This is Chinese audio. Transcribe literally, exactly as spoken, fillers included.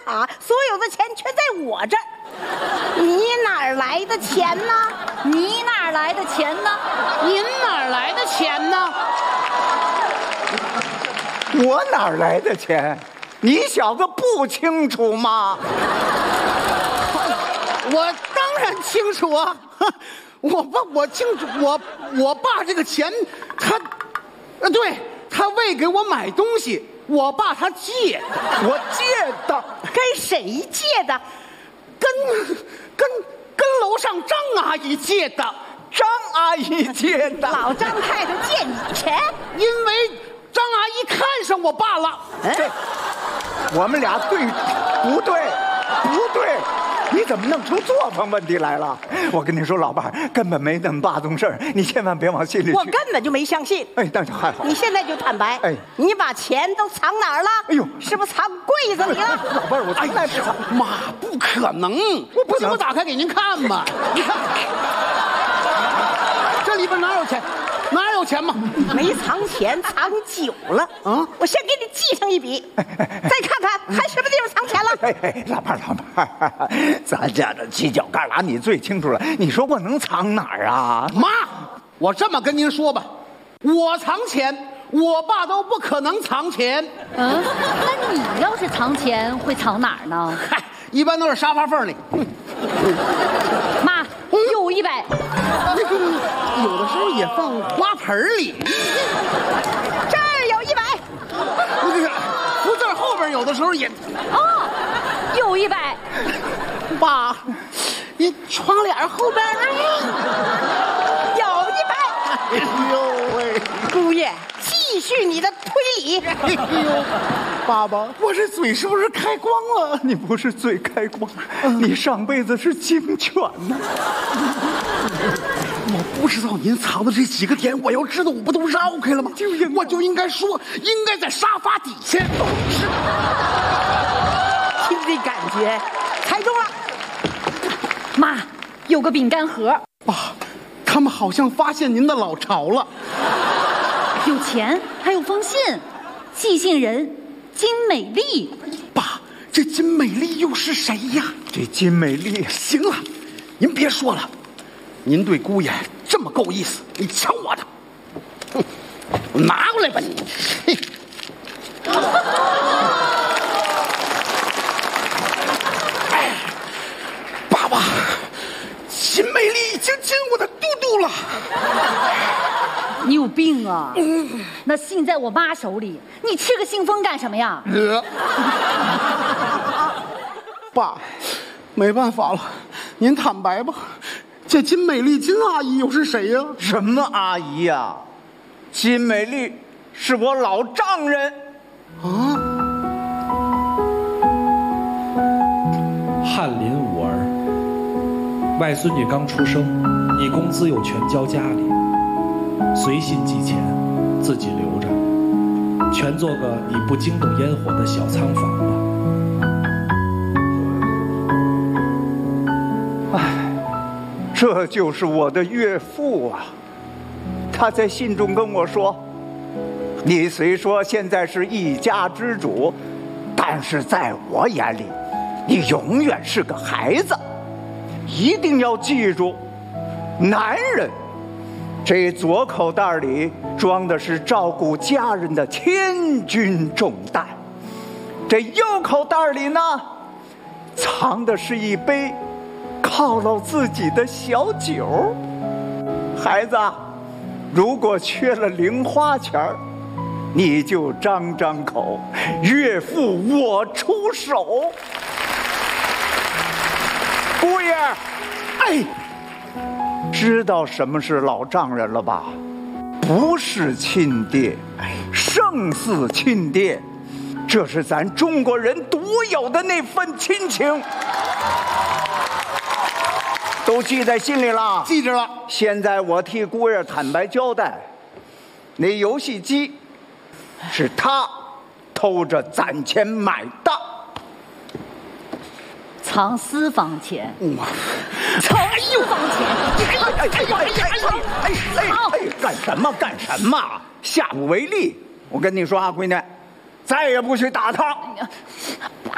卡，所有的钱全在我这儿。你哪儿来的钱呢？ 你哪儿来的钱呢？ 您哪儿来的钱呢？ 我哪儿来的钱？你小子不清楚吗？ 我当然清楚啊！我爸，我清楚，我我爸这个钱，他，呃，对他为给我买东西，我爸他借， 我借的， 跟谁借的？ 跟跟跟楼上张阿姨借的。 张阿姨借的。 老张太太借你钱？ 因为张阿姨看上我爸了。 对，我们俩对不对？不对。你怎么弄出作风问题来了？我跟你说，老伴儿根本没那么大宗事儿，你千万别往心里去。 我根本就没相信。 哎，但是还好。 你现在就坦白。 哎， 你把钱都藏哪儿了？ 哎呦， 是不是藏柜子里了？ 老伴儿，我从来不藏。 妈，不可能！我不行，我打开给您看嘛。你看，这里边哪有钱？哪有钱嘛？ 没藏钱，藏久了。啊！我先给你记上一笔，再看看还什么地方藏钱了。 哎哎，老伴儿，老伴儿，咱家的犄角旮旯你最清楚了。你说我能藏哪儿啊？ 妈，我这么跟您说吧，我藏钱，我爸都不可能藏钱。 嗯，那你要是藏钱会藏哪儿呢？ 嗨，一般都是沙发缝里。 妈，有一百。 有的时候也放花盆里。 这儿有一百。 那个福字后边有的时候也。 哦，有一百。 爸，你窗帘后边有一百。 哎呦喂， 姑爷，继续你的推理。 哎呦，爸爸，我这嘴是不是开光了？ 你不是嘴开光，你上辈子是警犬呢。 我不知道您藏的这几个点，我要知道我不都绕开了吗？就应我就应该说，应该在沙发底下。 听这感觉，猜中了。 妈，有个饼干盒。 爸，他们好像发现您的老巢了。 有钱，还有封信，寄信人金美丽。 爸，这金美丽又是谁呀？ 这金美丽， 行了，您别说了。您对姑爷这么够意思，你瞧我的，哼，拿过来吧你。哎，爸爸，金美丽已经进我的肚肚了。 你有病啊！嗯、那信在我妈手里，你吃个信封干什么呀？ 呃、爸，没办法了，您坦白吧。这金美丽金阿姨又是谁呀？ 什么阿姨呀？金美丽是我老丈人。 啊！ 翰林五儿，外孙女刚出生，你工资又全交家里，随信寄钱，自己留着，全做个你不惊动烟火的小仓房吧。 唉。这就是我的岳父啊，他在信中跟我说，你虽说现在是一家之主，但是在我眼里，你永远是个孩子，一定要记住，男人这左口袋里装的是照顾家人的千钧重担，这右口袋里呢，藏的是一杯犒劳自己的小酒。孩子，如果缺了零花钱，你就张张口，岳父我出手。姑爷，哎，知道什么是老丈人了吧？不是亲爹，胜似亲爹，这是咱中国人独有的那份亲情。都记在心里了， 记着了。 现在我替姑爷坦白交代，那游戏机是他偷着攒钱买的， 藏私房钱， 哇！ 藏私房钱！ 哎呀哎呀哎呀哎呀哎！干什么干什么？下不为例！我跟你说啊，闺女，再也不许打他。 爸